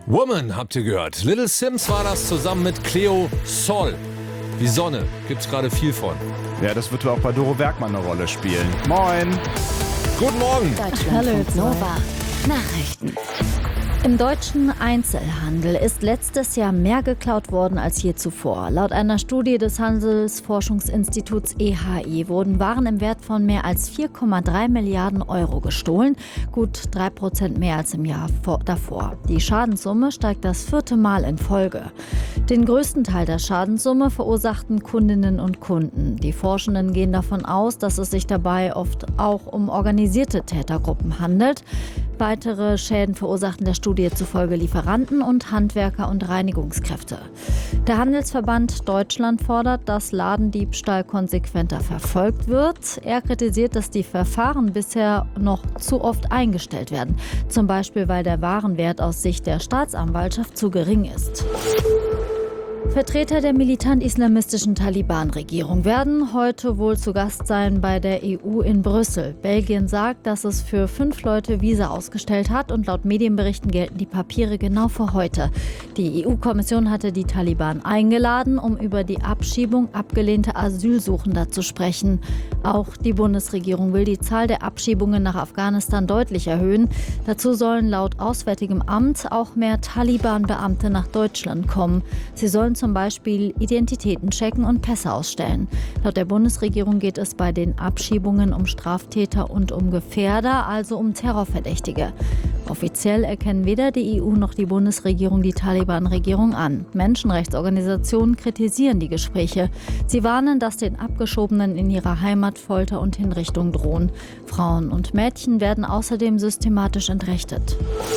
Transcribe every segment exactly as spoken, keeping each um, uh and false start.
Woman, habt ihr gehört. Little Sims war das zusammen mit Cleo Sol. Die Sonne, gibt's gerade viel von. Ja, das wird auch bei Doro Bergmann eine Rolle spielen. Moin! Guten Morgen! Deutschlandfunk Nova. Nachrichten. Im deutschen Einzelhandel ist letztes Jahr mehr geklaut worden als je zuvor. Laut einer Studie des Handelsforschungsinstituts E H I wurden Waren im Wert von mehr als vier Komma drei Milliarden Euro gestohlen, gut drei Prozent mehr als im Jahr davor. Die Schadenssumme steigt das vierte Mal in Folge. Den größten Teil der Schadenssumme verursachten Kundinnen und Kunden. Die Forschenden gehen davon aus, dass es sich dabei oft auch um organisierte Tätergruppen handelt. Weitere Schäden verursachten der Studie zufolge Lieferanten und Handwerker und Reinigungskräfte. Der Handelsverband Deutschland fordert, dass Ladendiebstahl konsequenter verfolgt wird. Er kritisiert, dass die Verfahren bisher noch zu oft eingestellt werden. Zum Beispiel, weil der Warenwert aus Sicht der Staatsanwaltschaft zu gering ist. Vertreter der militant-islamistischen Taliban-Regierung werden heute wohl zu Gast sein bei der E U in Brüssel. Belgien sagt, dass es für fünf Leute Visa ausgestellt hat und laut Medienberichten gelten die Papiere genau für heute. Die E U-Kommission hatte die Taliban eingeladen, um über die Abschiebung abgelehnter Asylsuchender zu sprechen. Auch die Bundesregierung will die Zahl der Abschiebungen nach Afghanistan deutlich erhöhen. Dazu sollen laut Auswärtigem Amt auch mehr Taliban-Beamte nach Deutschland kommen. Sie sollen zum Beispiel Identitäten checken und Pässe ausstellen. Laut der Bundesregierung geht es bei den Abschiebungen um Straftäter und um Gefährder, also um Terrorverdächtige. Offiziell erkennen weder die E U noch die Bundesregierung die Taliban-Regierung an. Menschenrechtsorganisationen kritisieren die Gespräche. Sie warnen, dass den Abgeschobenen in ihrer Heimat Folter und Hinrichtung drohen. Frauen und Mädchen werden außerdem systematisch entrechtet.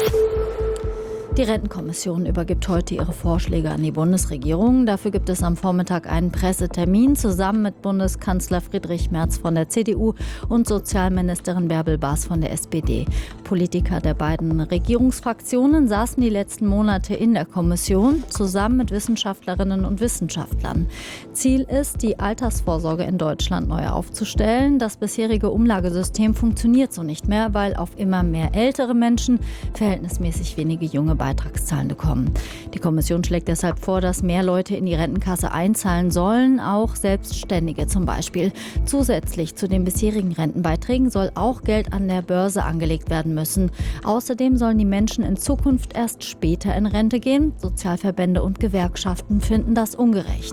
Die Rentenkommission übergibt heute ihre Vorschläge an die Bundesregierung. Dafür gibt es am Vormittag einen Pressetermin zusammen mit Bundeskanzler Friedrich Merz von der C D U und Sozialministerin Bärbel Baas von der S P D. Politiker der beiden Regierungsfraktionen saßen die letzten Monate in der Kommission zusammen mit Wissenschaftlerinnen und Wissenschaftlern. Ziel ist, die Altersvorsorge in Deutschland neu aufzustellen. Das bisherige Umlagesystem funktioniert so nicht mehr, weil auf immer mehr ältere Menschen verhältnismäßig wenige junge Beitragszahlende kommen. Die Kommission schlägt deshalb vor, dass mehr Leute in die Rentenkasse einzahlen sollen, auch Selbstständige zum Beispiel. Zusätzlich zu den bisherigen Rentenbeiträgen soll auch Geld an der Börse angelegt werden müssen. Außerdem sollen die Menschen in Zukunft erst später in Rente gehen. Sozialverbände und Gewerkschaften finden das ungerecht.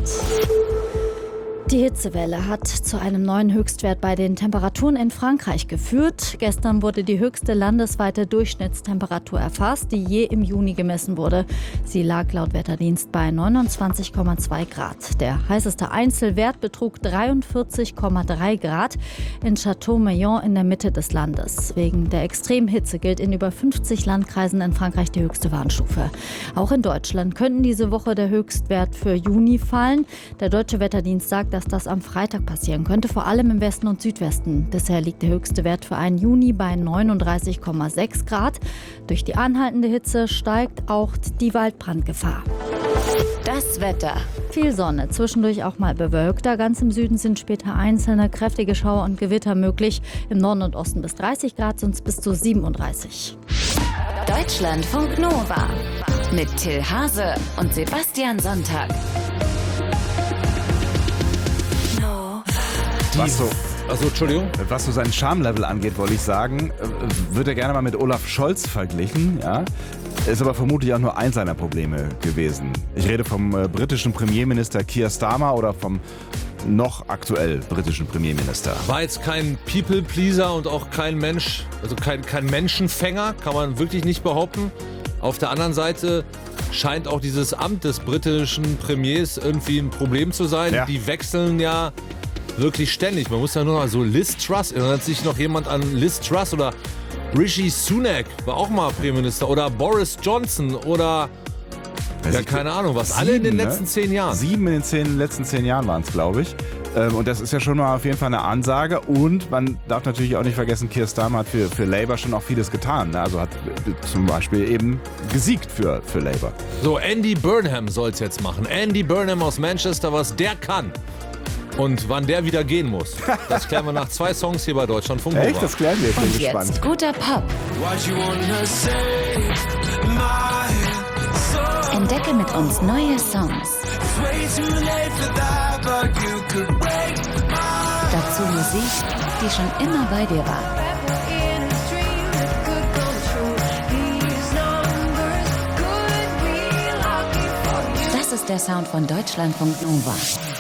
Die Hitzewelle hat zu einem neuen Höchstwert bei den Temperaturen in Frankreich geführt. Gestern wurde die höchste landesweite Durchschnittstemperatur erfasst, die je im Juni gemessen wurde. Sie lag laut Wetterdienst bei neunundzwanzig Komma zwei Grad. Der heißeste Einzelwert betrug dreiundvierzig Komma drei Grad in Château-Meillon in der Mitte des Landes. Wegen der extremen Hitze gilt in über fünfzig Landkreisen in Frankreich die höchste Warnstufe. Auch in Deutschland könnten diese Woche der Höchstwert für Juni fallen. Der deutsche Wetterdienst sagt, dass das am Freitag passieren könnte, vor allem im Westen und Südwesten. Bisher liegt der höchste Wert für einen Juni bei neununddreißig Komma sechs Grad. Durch die anhaltende Hitze steigt auch die Waldbrandgefahr. Das Wetter. Viel Sonne, zwischendurch auch mal bewölkter. Ganz im Süden sind später einzelne kräftige Schauer und Gewitter möglich. Im Norden und Osten bis dreißig Grad, sonst bis zu siebenunddreißig. Deutschlandfunk Nova mit Till Hase und Sebastian Sonntag. Was so, also, Entschuldigung. was so sein Charmlevel angeht, wollte ich sagen, wird er gerne mal mit Olaf Scholz verglichen. Ja? Ist aber vermutlich auch nur eins seiner Probleme gewesen. Ich rede vom äh, britischen Premierminister Keir Starmer oder vom noch aktuell britischen Premierminister. War jetzt kein People-Pleaser und auch kein Mensch, also kein, kein Menschenfänger, kann man wirklich nicht behaupten. Auf der anderen Seite scheint auch dieses Amt des britischen Premiers irgendwie ein Problem zu sein. Ja. Die wechseln ja wirklich ständig. Man muss ja nur mal so Liz Truss, erinnert sich noch jemand an Liz Truss oder Rishi Sunak, war auch mal Premierminister, oder Boris Johnson oder ja, keine Ahnung, was. Alle in den letzten ne? zehn Jahren. Sieben in den zehn, letzten zehn Jahren waren es, glaube ich. Ähm, und das ist ja schon mal auf jeden Fall eine Ansage. Und man darf natürlich auch nicht vergessen, Keir Starmer hat für, für Labour schon auch vieles getan. Ne? Also hat zum Beispiel eben gesiegt für, für Labour. So, Andy Burnham soll es jetzt machen. Andy Burnham aus Manchester, was der kann. Und wann der wieder gehen muss, das klären wir nach zwei Songs hier bei Deutschlandfunk Nova. Echt? Das klären wir. Ich bin Und gespannt. jetzt guter Pop. Entdecke mit uns neue Songs. Dazu Musik, die schon immer bei dir war. Das ist der Sound von Deutschlandfunk Nova.